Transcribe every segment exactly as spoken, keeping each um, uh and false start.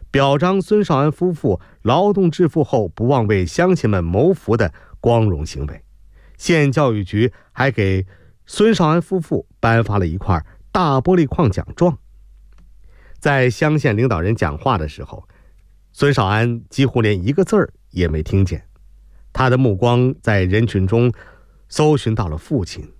表彰孙少安夫妇劳动致富后不忘为乡亲们谋福的光荣行为。县教育局还给孙少安夫妇颁发了一块大玻璃框奖状。在乡县领导人讲话的时候，孙少安几乎连一个字儿也没听见，他的目光在人群中搜寻到了父亲。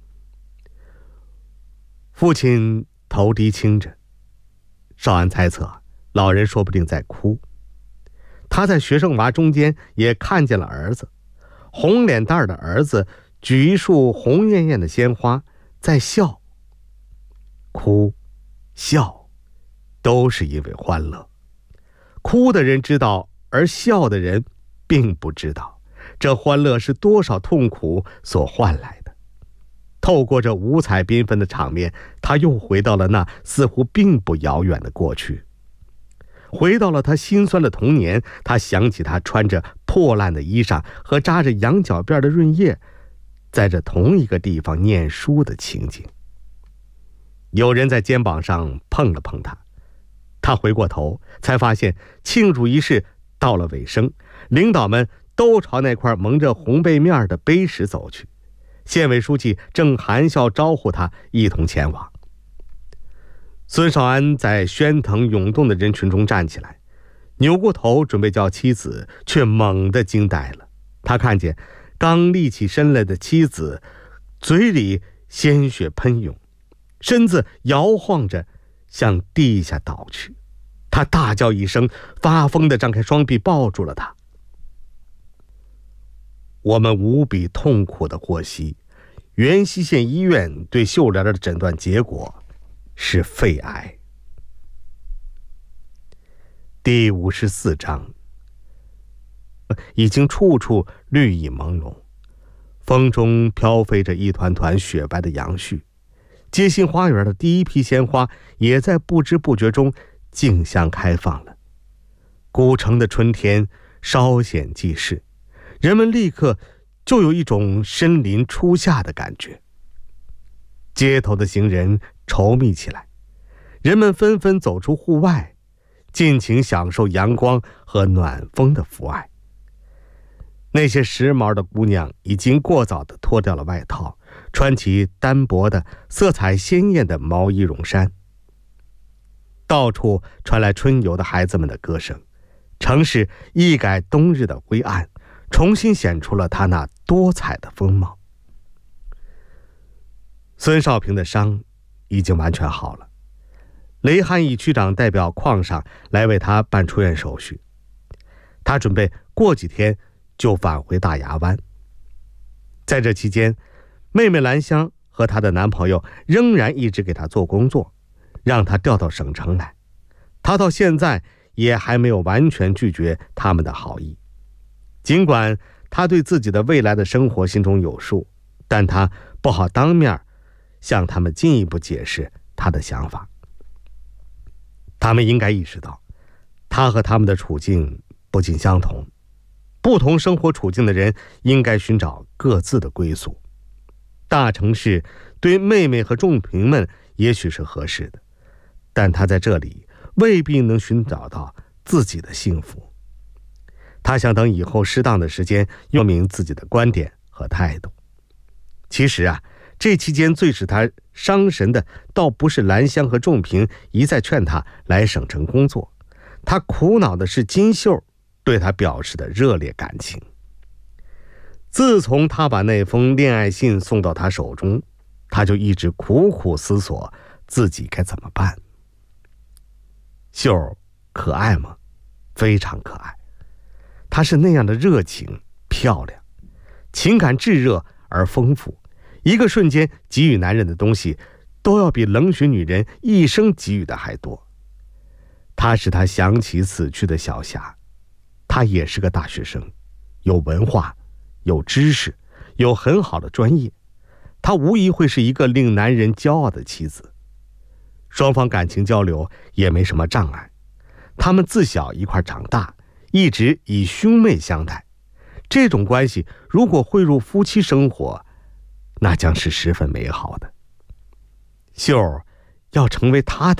父亲头低倾着，少安猜测老人说不定在哭。他在学生娃中间也看见了儿子，红脸蛋的儿子举一束红艳艳的鲜花，在笑。哭笑都是因为欢乐，哭的人知道，而笑的人并不知道，这欢乐是多少痛苦所换来的。透过这五彩缤纷的场面，他又回到了那似乎并不遥远的过去，回到了他心酸的童年。他想起他穿着破烂的衣裳和扎着羊角辫的润叶，在这同一个地方念书的情景。有人在肩膀上碰了碰他，他回过头，才发现庆祝仪式到了尾声，领导们都朝那块蒙着红背面的碑石走去。县委书记正含笑招呼他一同前往。孙少安在喧腾涌动的人群中站起来，扭过头准备叫妻子，却猛地惊呆了。他看见刚立起身来的妻子嘴里鲜血喷涌，身子摇晃着向地下倒去。他大叫一声，发疯地张开双臂抱住了他。我们无比痛苦地获悉，元溪县医院对秀莲的诊断结果是肺癌。第五十四章，已经处处绿意朦胧，风中飘飞着一团团雪白的杨絮，街心花园的第一批鲜花也在不知不觉中竞相开放了。古城的春天稍显即逝，人们立刻就有一种身临初夏的感觉。街头的行人稠密起来，人们纷纷走出户外，尽情享受阳光和暖风的抚爱。那些时髦的姑娘已经过早地脱掉了外套，穿起单薄的色彩鲜艳的毛衣绒衫。到处传来春游的孩子们的歌声，城市一改冬日的灰暗，重新显出了他那多彩的风貌。孙少平的伤已经完全好了，雷汉义区长代表矿上来为他办出院手续，他准备过几天就返回大牙湾。在这期间，妹妹兰香和她的男朋友仍然一直给她做工作，让她调到省城来。她到现在也还没有完全拒绝他们的好意，尽管她对自己的未来的生活心中有数，但她不好当面向他们进一步解释她的想法。他们应该意识到，她和他们的处境不尽相同，不同生活处境的人应该寻找各自的归宿。大城市对妹妹和仲平们也许是合适的，但她在这里未必能寻找到自己的幸福。她想等以后适当的时间说明自己的观点和态度。其实啊，这期间最使她伤神的倒不是兰香和仲平一再劝她来省城工作，她苦恼的是金秀对她表示的热烈感情。自从他把那封恋爱信送到他手中，他就一直苦苦思索自己该怎么办。秀儿可爱吗？非常可爱。她是那样的热情漂亮，情感炙热而丰富，一个瞬间给予男人的东西都要比冷血女人一生给予的还多。她使他想起死去的小霞，她也是个大学生，有文化，有知识，有很好的专业，她无疑会是一个令男人骄傲的妻子。双方感情交流也没什么障碍，他们自小一块长大，一直以兄妹相待。这种关系如果汇入夫妻生活，那将是十分美好的。秀儿要成为他的